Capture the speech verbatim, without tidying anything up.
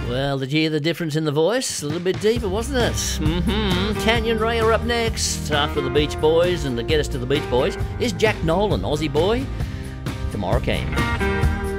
Well, did you hear the difference in the voice? A little bit deeper, wasn't it? Mm-hmm. Tanya and Ray are up next. After the Beach Boys, and to get us to the Beach Boys is Jack Nolan, Aussie boy. Tomorrow Came.